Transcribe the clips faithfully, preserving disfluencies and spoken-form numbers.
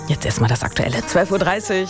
Jetzt erstmal das Aktuelle, zwölf Uhr dreißig.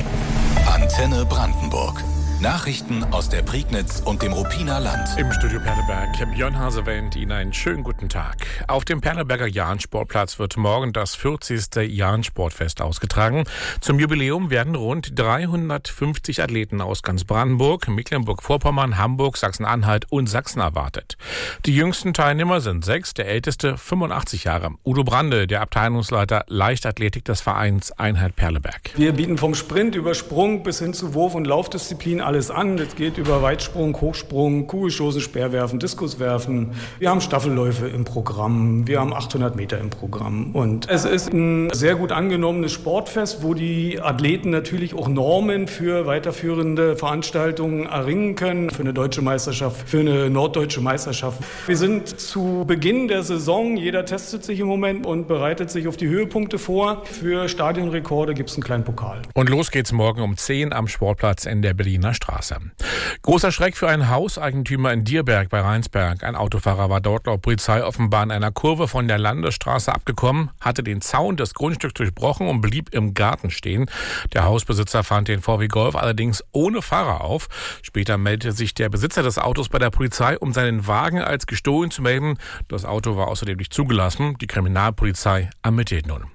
Antenne Brandenburg. Nachrichten aus der Prignitz und dem Ruppiner Land. Im Studio Perleberg, Björn Hasewend, Ihnen einen schönen guten Tag. Auf dem Perleberger Jahn-Sportplatz wird morgen das vierzigste Jahn-Sportfest ausgetragen. Zum Jubiläum werden rund dreihundertfünfzig Athleten aus ganz Brandenburg, Mecklenburg-Vorpommern, Hamburg, Sachsen-Anhalt und Sachsen erwartet. Die jüngsten Teilnehmer sind sechs, der älteste fünfundachtzig Jahre. Udo Brande, der Abteilungsleiter Leichtathletik des Vereins Einheit Perleberg. Wir bieten vom Sprint über Sprung bis hin zu Wurf- und Laufdisziplin alles an. Das geht über Weitsprung, Hochsprung, Kugelstoßen, Speerwerfen, Diskuswerfen. Wir haben Staffelläufe im Programm. Wir haben achthundert Meter im Programm. Und es ist ein sehr gut angenommenes Sportfest, wo die Athleten natürlich auch Normen für weiterführende Veranstaltungen erringen können. Für eine deutsche Meisterschaft, für eine norddeutsche Meisterschaft. Wir sind zu Beginn der Saison. Jeder testet sich im Moment und bereitet sich auf die Höhepunkte vor. Für Stadionrekorde gibt es einen kleinen Pokal. Und los geht's morgen um zehn am Sportplatz in der Berliner Straße. Großer Schreck für einen Hauseigentümer in Dierberg bei Rheinsberg. Ein Autofahrer war dort laut Polizei offenbar in einer Kurve von der Landesstraße abgekommen, hatte den Zaun des Grundstücks durchbrochen und blieb im Garten stehen. Der Hausbesitzer fand den V W Golf allerdings ohne Fahrer auf. Später meldete sich der Besitzer des Autos bei der Polizei, um seinen Wagen als gestohlen zu melden. Das Auto war außerdem nicht zugelassen. Die Kriminalpolizei ermittelt nun.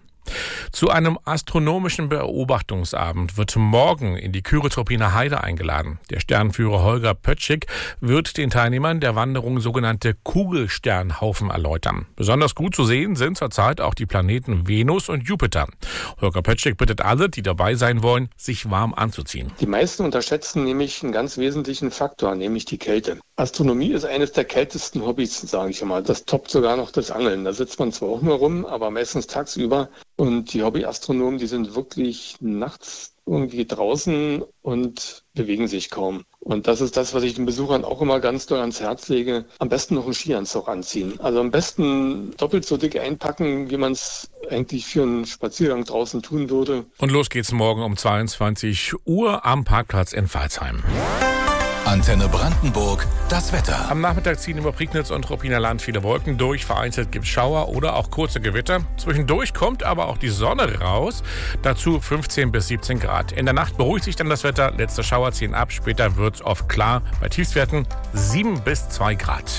Zu einem astronomischen Beobachtungsabend wird morgen in die Küritz-Ruppiner Heide eingeladen. Der Sternenführer Holger Pötschig wird den Teilnehmern der Wanderung sogenannte Kugelsternhaufen erläutern. Besonders gut zu sehen sind zurzeit auch die Planeten Venus und Jupiter. Holger Pötschig bittet alle, die dabei sein wollen, sich warm anzuziehen. Die meisten unterschätzen nämlich einen ganz wesentlichen Faktor, nämlich die Kälte. Astronomie ist eines der kältesten Hobbys, sage ich mal. Das toppt sogar noch das Angeln. Da sitzt man zwar auch nur rum, aber meistens tagsüber. Und die Hobbyastronomen, die sind wirklich nachts irgendwie draußen und bewegen sich kaum. Und das ist das, was ich den Besuchern auch immer ganz doll ans Herz lege. Am besten noch einen Skianzug anziehen. Also am besten doppelt so dick einpacken, wie man es eigentlich für einen Spaziergang draußen tun würde. Und los geht's morgen um zweiundzwanzig Uhr am Parkplatz in Pfalzheim. Antenne Brandenburg, das Wetter. Am Nachmittag ziehen über Prignitz und Ruppiner Land viele Wolken durch. Vereinzelt gibt es Schauer oder auch kurze Gewitter. Zwischendurch kommt aber auch die Sonne raus. Dazu fünfzehn bis siebzehn Grad. In der Nacht beruhigt sich dann das Wetter. Letzte Schauer ziehen ab. Später wird es oft klar. Bei Tiefstwerten sieben bis zwei Grad.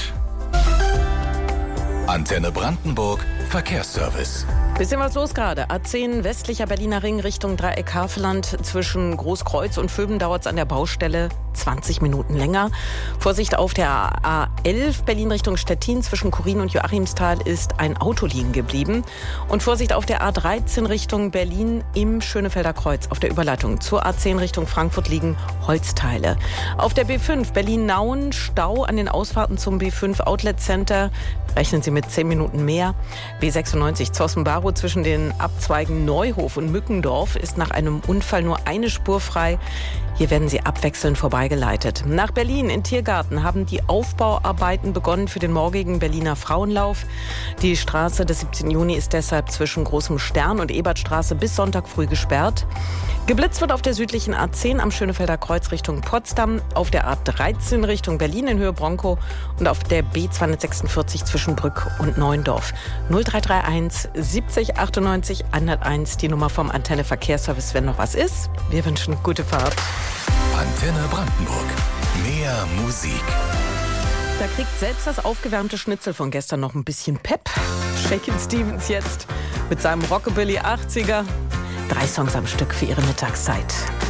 Antenne Brandenburg, Verkehrsservice. Bisschen was los gerade. A zehn westlicher Berliner Ring Richtung Dreieck Havelland. Zwischen Großkreuz und Vöben dauert es an der Baustelle zwanzig Minuten länger. Vorsicht auf der A elf Berlin Richtung Stettin. Zwischen Kurin und Joachimsthal ist ein Auto liegen geblieben. Und Vorsicht auf der A dreizehn Richtung Berlin im Schönefelder Kreuz. Auf der Überleitung zur A zehn Richtung Frankfurt liegen Holzteile. Auf der B fünf Berlin-Nauen Stau an den Ausfahrten zum B fünf Outlet Center. Rechnen Sie mit zehn Minuten mehr. B sechsundneunzig Zossen-Barow zwischen den Abzweigen Neuhof und Mückendorf ist nach einem Unfall nur eine Spur frei. Hier werden sie abwechselnd vorbeigeleitet. Nach Berlin in Tiergarten haben die Aufbauarbeiten begonnen für den morgigen Berliner Frauenlauf. Die Straße des siebzehnten Juni ist deshalb zwischen Großem Stern und Ebertstraße bis Sonntag früh gesperrt. Geblitzt wird auf der südlichen A zehn am Schönefelder Kreuz Richtung Potsdam, auf der A dreizehn Richtung Berlin in Höhe Bronkow und auf der B zweihundertsechsundvierzig zwischen Brück und Neuendorf. null drei drei eins siebzig achtundneunzig hunderteins, die Nummer vom Antenne Verkehrsservice, wenn noch was ist. Wir wünschen gute Fahrt. Antenne Brandenburg. Mehr Musik. Da kriegt selbst das aufgewärmte Schnitzel von gestern noch ein bisschen Pep. Shakin' Stevens jetzt mit seinem Rockabilly achtziger. Drei Songs am Stück für ihre Mittagszeit.